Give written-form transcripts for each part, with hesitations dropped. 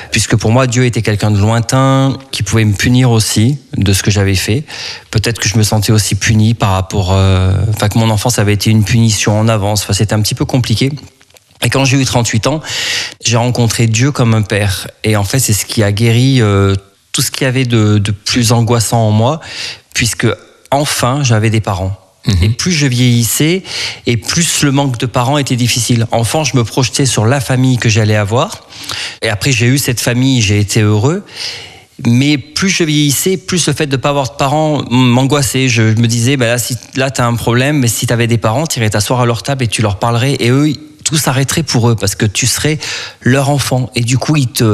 puisque pour moi, Dieu était quelqu'un de lointain, qui pouvait me punir aussi de ce que j'avais fait. Peut-être que je me sentais aussi puni par rapport... que mon enfance avait été une punition en avance. Enfin, c'était un petit peu compliqué. Et quand j'ai eu 38 ans, j'ai rencontré Dieu comme un père. Et en fait, c'est ce qui a guéri tout ce qu'il y avait de plus angoissant en moi, puisque enfin, j'avais des parents. Et plus je vieillissais, et plus le manque de parents était difficile. Enfant, je me projetais sur la famille que j'allais avoir. Et après, j'ai eu cette famille, j'ai été heureux. Mais plus je vieillissais, plus le fait de ne pas avoir de parents m'angoissait. Je me disais, là, tu as un problème, mais si tu avais des parents, tu irais t'asseoir à leur table et tu leur parlerais. Et eux, tout s'arrêterait pour eux, parce que tu serais leur enfant. Et du coup,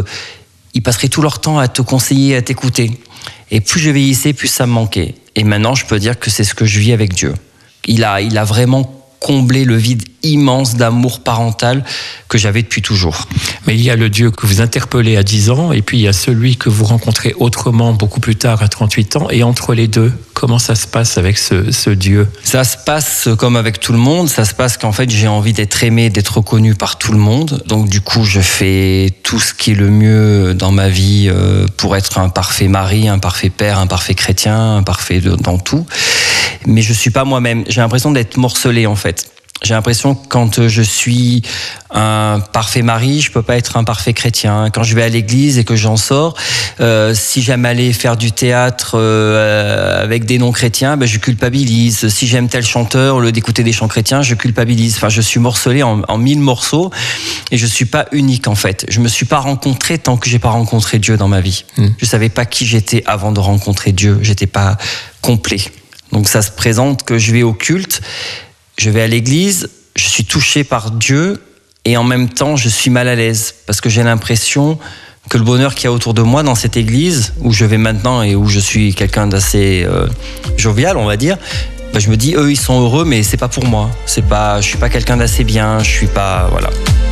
ils passeraient tout leur temps à te conseiller, à t'écouter. Et plus je vieillissais, plus ça me manquait. Et maintenant, je peux dire que c'est ce que je vis avec Dieu. Il a vraiment comblé le vide immense d'amour parental que j'avais depuis toujours. Mais il y a le Dieu que vous interpellez à 10 ans, et puis il y a celui que vous rencontrez autrement beaucoup plus tard à 38 ans. Et entre les deux, comment ça se passe avec ce Dieu ? Ça se passe comme avec tout le monde. Ça se passe qu'en fait, j'ai envie d'être aimé, d'être reconnu par tout le monde. Donc du coup, je fais tout ce qui est le mieux dans ma vie pour être un parfait mari, un parfait père, un parfait chrétien, un parfait dans tout. Mais je suis pas moi-même. J'ai l'impression d'être morcelé, en fait. J'ai l'impression que quand je suis un parfait mari, je peux pas être un parfait chrétien. Quand je vais à l'église et que j'en sors, si j'aime aller faire du théâtre avec des non-chrétiens, je culpabilise. Si j'aime tel chanteur, au lieu d'écouter des chants chrétiens, je culpabilise. Enfin, je suis morcelé en 1000 morceaux et je suis pas unique, en fait. Je me suis pas rencontré tant que j'ai pas rencontré Dieu dans ma vie. Je savais pas qui j'étais avant de rencontrer Dieu. J'étais pas complet. Donc ça se présente que je vais au culte, je vais à l'église, je suis touché par Dieu et en même temps je suis mal à l'aise parce que j'ai l'impression que le bonheur qu'il y a autour de moi dans cette église où je vais maintenant et où je suis quelqu'un d'assez jovial, on va dire, je me dis eux ils sont heureux mais c'est pas pour moi, je suis pas quelqu'un d'assez bien, je suis pas voilà.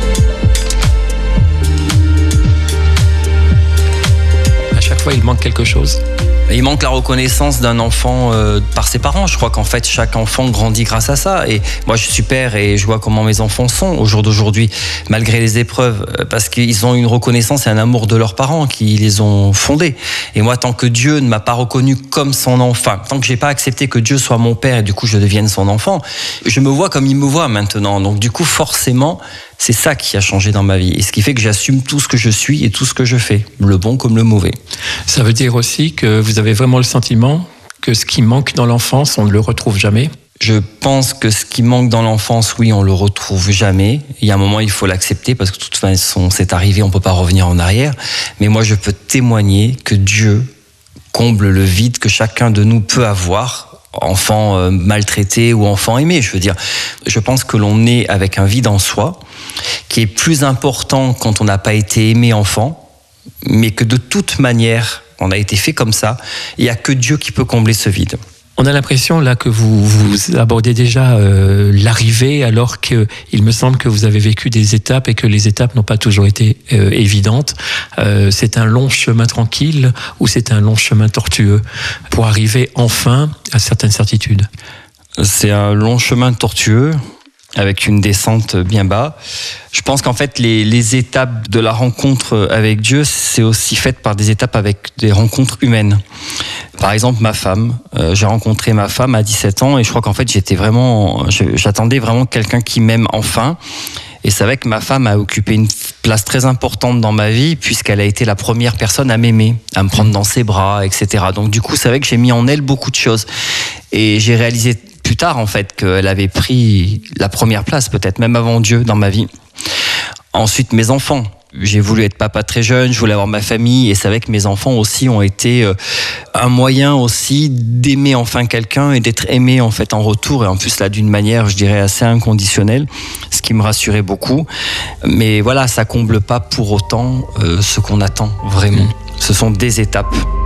À chaque fois il manque quelque chose. Il manque la reconnaissance d'un enfant par ses parents. Je crois qu'en fait, chaque enfant grandit grâce à ça. Et moi, je suis père et je vois comment mes enfants sont au jour d'aujourd'hui, malgré les épreuves, parce qu'ils ont une reconnaissance et un amour de leurs parents qui les ont fondés. Et moi, tant que Dieu ne m'a pas reconnu comme son enfant, tant que j'ai pas accepté que Dieu soit mon père et du coup, je devienne son enfant, je me vois comme il me voit maintenant. Donc du coup, forcément, c'est ça qui a changé dans ma vie. Et ce qui fait que j'assume tout ce que je suis et tout ce que je fais, le bon comme le mauvais. Ça veut dire aussi que vous avez vraiment le sentiment que ce qui manque dans l'enfance, on ne le retrouve jamais ? Je pense que ce qui manque dans l'enfance, oui, on le retrouve jamais. Il y a un moment, il faut l'accepter parce que de toute façon, c'est arrivé, on peut pas revenir en arrière. Mais moi, je peux témoigner que Dieu comble le vide que chacun de nous peut avoir. Enfant maltraité ou enfant aimé, je veux dire. Je pense que l'on est avec un vide en soi qui est plus important quand on n'a pas été aimé enfant, mais que de toute manière, on a été fait comme ça. Il n'y a que Dieu qui peut combler ce vide. On a l'impression là que vous abordez déjà l'arrivée, alors qu'il me semble que vous avez vécu des étapes et que les étapes n'ont pas toujours été évidentes. C'est un long chemin tranquille ou c'est un long chemin tortueux pour arriver enfin à certaines certitudes ? C'est un long chemin tortueux avec une descente bien bas. Je pense qu'en fait, les étapes de la rencontre avec Dieu, c'est aussi fait par des étapes avec des rencontres humaines. Par exemple, ma femme. J'ai rencontré ma femme à 17 ans et je crois qu'en fait, j'attendais vraiment quelqu'un qui m'aime enfin. Et c'est vrai que ma femme a occupé une place très importante dans ma vie puisqu'elle a été la première personne à m'aimer, à me prendre dans ses bras, etc. Donc du coup, c'est vrai que j'ai mis en elle beaucoup de choses. Et j'ai réalisé plus tard, en fait, qu'elle avait pris la première place, peut-être même avant Dieu, dans ma vie. Ensuite, mes enfants. J'ai voulu être papa très jeune, je voulais avoir ma famille, et c'est vrai que mes enfants aussi ont été un moyen aussi d'aimer enfin quelqu'un et d'être aimé en fait en retour, et en plus là d'une manière, je dirais, assez inconditionnelle, ce qui me rassurait beaucoup. Mais voilà, ça comble pas pour autant ce qu'on attend vraiment. Ce sont des étapes.